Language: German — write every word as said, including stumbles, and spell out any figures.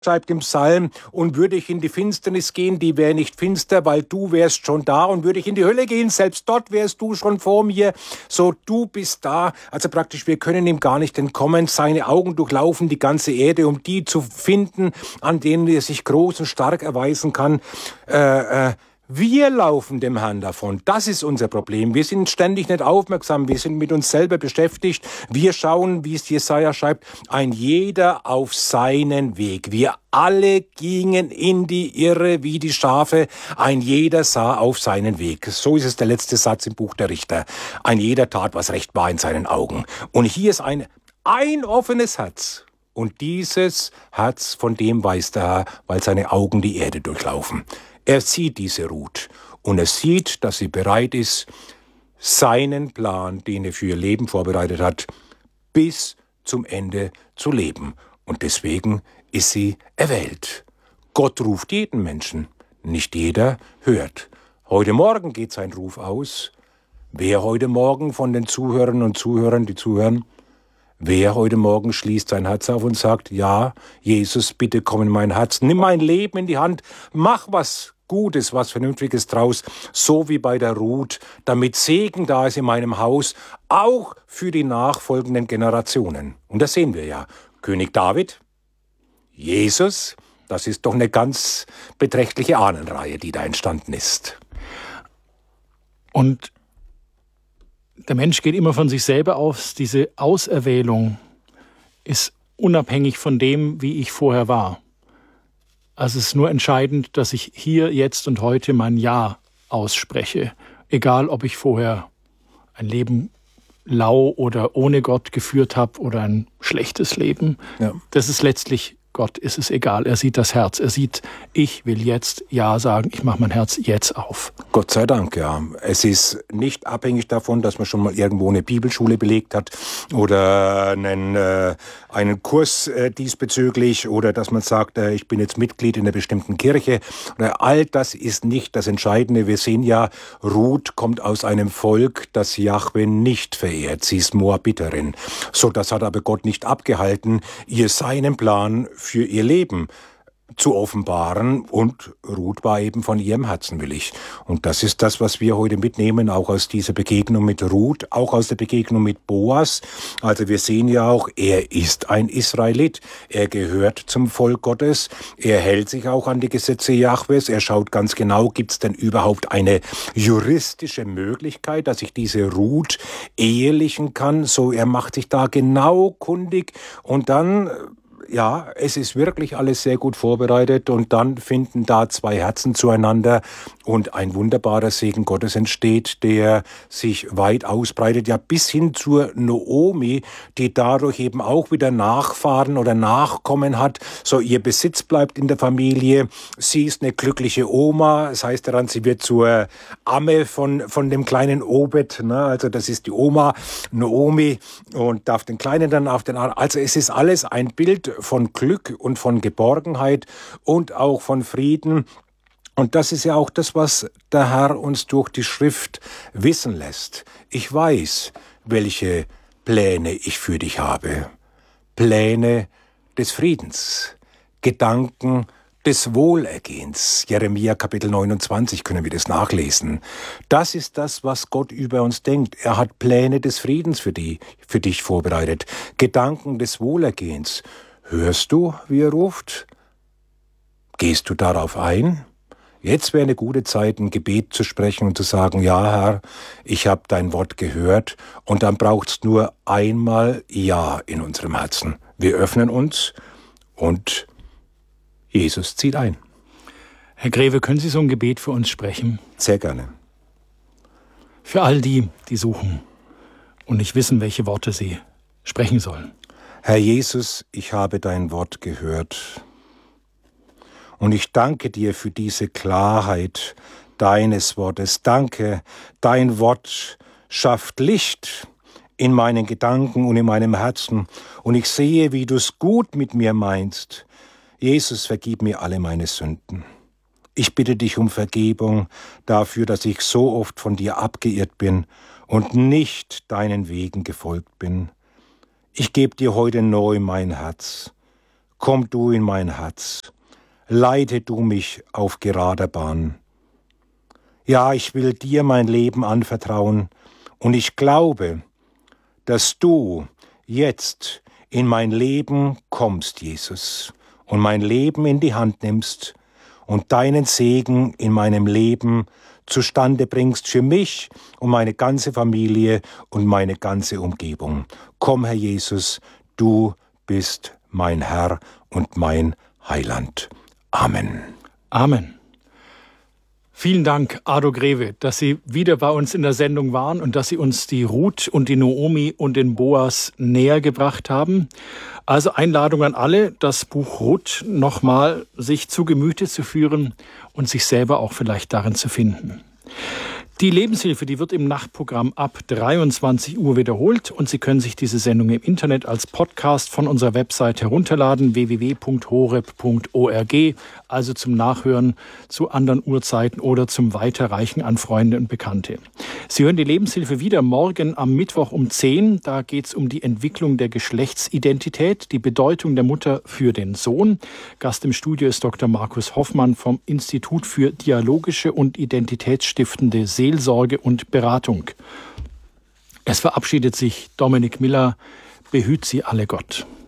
schreibt im Psalm, und würde ich in die Finsternis gehen, die wäre nicht finster, weil du wärst schon da, und würde ich in die Hölle gehen, selbst dort wärst du schon vor mir, so du bist da. Also praktisch, wir können ihm gar nicht entkommen, seine Augen durchlaufen die ganze Erde, um die zu finden, an denen er sich groß und stark erweisen kann. Äh, äh, Wir laufen dem Herrn davon. Das ist unser Problem. Wir sind ständig nicht aufmerksam. Wir sind mit uns selber beschäftigt. Wir schauen, wie es Jesaja schreibt, ein jeder auf seinen Weg. Wir alle gingen in die Irre wie die Schafe. Ein jeder sah auf seinen Weg. So ist es der letzte Satz im Buch der Richter. Ein jeder tat, was recht war in seinen Augen. Und hier ist ein, ein offenes Herz. Und dieses Herz, von dem weiß der Herr, weil seine Augen die Erde durchlaufen. Er sieht diese Ruth und er sieht, dass sie bereit ist, seinen Plan, den er für ihr Leben vorbereitet hat, bis zum Ende zu leben. Und deswegen ist sie erwählt. Gott ruft jeden Menschen, nicht jeder hört. Heute Morgen geht sein Ruf aus. Wer heute Morgen von den Zuhörern und Zuhörern, die zuhören, wer heute Morgen schließt sein Herz auf und sagt, ja, Jesus, bitte komm in mein Herz, nimm mein Leben in die Hand, mach was Gutes, was Vernünftiges draus, so wie bei der Ruth, damit Segen da ist in meinem Haus, auch für die nachfolgenden Generationen. Und das sehen wir ja. König David, Jesus, das ist doch eine ganz beträchtliche Ahnenreihe, die da entstanden ist. Und der Mensch geht immer von sich selber aus. Diese Auserwählung ist unabhängig von dem, wie ich vorher war. Also es ist nur entscheidend, dass ich hier, jetzt und heute mein Ja ausspreche. Egal, ob ich vorher ein Leben lau oder ohne Gott geführt habe oder ein schlechtes Leben. Ja. Das ist letztlich, Gott ist es egal. Er sieht das Herz. Er sieht, ich will jetzt Ja sagen. Ich mache mein Herz jetzt auf. Gott sei Dank, ja. Es ist nicht abhängig davon, dass man schon mal irgendwo eine Bibelschule belegt hat oder einen, äh, einen Kurs äh, diesbezüglich oder dass man sagt, äh, ich bin jetzt Mitglied in einer bestimmten Kirche. Oder all das ist nicht das Entscheidende. Wir sehen ja, Ruth kommt aus einem Volk, das Jahwe nicht verehrt. Sie ist Moabiterin. So, das hat aber Gott nicht abgehalten, ihr seinen Plan für ihr Leben zu offenbaren, und Ruth war eben von ihrem Herzen willig. Und das ist das, was wir heute mitnehmen, auch aus dieser Begegnung mit Ruth, auch aus der Begegnung mit Boas. Also wir sehen ja auch, er ist ein Israelit, er gehört zum Volk Gottes, er hält sich auch an die Gesetze Jahwes, er schaut ganz genau, gibt es denn überhaupt eine juristische Möglichkeit, dass ich diese Ruth ehelichen kann, so er macht sich da genau kundig, und dann ja, es ist wirklich alles sehr gut vorbereitet, und dann finden da zwei Herzen zueinander und ein wunderbarer Segen Gottes entsteht, der sich weit ausbreitet, ja bis hin zur Naomi, die dadurch eben auch wieder Nachfahren oder Nachkommen hat. So, ihr Besitz bleibt in der Familie, sie ist eine glückliche Oma, das heißt daran, sie wird zur Amme von, von dem kleinen Obed, ne? Also das ist die Oma Naomi, und darf den Kleinen dann auf den Arm. Also es ist alles ein Bild von Glück und von Geborgenheit und auch von Frieden. Und das ist ja auch das, was der Herr uns durch die Schrift wissen lässt. Ich weiß, welche Pläne ich für dich habe. Pläne des Friedens, Gedanken des Wohlergehens. Jeremia Kapitel neunundzwanzig können wir das nachlesen. Das ist das, was Gott über uns denkt. Er hat Pläne des Friedens für, die, für dich vorbereitet. Gedanken des Wohlergehens. Hörst du, wie er ruft? Gehst du darauf ein? Jetzt wäre eine gute Zeit, ein Gebet zu sprechen und zu sagen, ja Herr, ich habe dein Wort gehört, und dann braucht es nur einmal Ja in unserem Herzen. Wir öffnen uns und Jesus zieht ein. Herr Greve, können Sie so ein Gebet für uns sprechen? Sehr gerne. Für all die, die suchen und nicht wissen, welche Worte sie sprechen sollen. Herr Jesus, ich habe dein Wort gehört, und ich danke dir für diese Klarheit deines Wortes. Danke, dein Wort schafft Licht in meinen Gedanken und in meinem Herzen, und ich sehe, wie du es gut mit mir meinst. Jesus, vergib mir alle meine Sünden. Ich bitte dich um Vergebung dafür, dass ich so oft von dir abgeirrt bin und nicht deinen Wegen gefolgt bin. Ich gebe dir heute neu mein Herz. Komm du in mein Herz, leite du mich auf gerader Bahn. Ja, ich will dir mein Leben anvertrauen und ich glaube, dass du jetzt in mein Leben kommst, Jesus, und mein Leben in die Hand nimmst und deinen Segen in meinem Leben zustande bringst für mich und meine ganze Familie und meine ganze Umgebung. Komm, Herr Jesus, du bist mein Herr und mein Heiland. Amen. Amen. Vielen Dank, Ado Greve, dass Sie wieder bei uns in der Sendung waren und dass Sie uns die Ruth und die Noomi und den Boas näher gebracht haben. Also Einladung an alle, das Buch Ruth nochmal sich zu Gemüte zu führen und sich selber auch vielleicht darin zu finden. Die Lebenshilfe, die wird im Nachtprogramm ab dreiundzwanzig Uhr wiederholt und Sie können sich diese Sendung im Internet als Podcast von unserer Website herunterladen, w w w punkt horeb punkt org, also zum Nachhören zu anderen Uhrzeiten oder zum Weiterreichen an Freunde und Bekannte. Sie hören die Lebenshilfe wieder morgen am Mittwoch um zehn. Da geht es um die Entwicklung der Geschlechtsidentität, die Bedeutung der Mutter für den Sohn. Gast im Studio ist Doktor Markus Hoffmann vom Institut für dialogische und identitätsstiftende Seelsorge und Beratung. Es verabschiedet sich Dominik Miller. Behüt Sie alle Gott.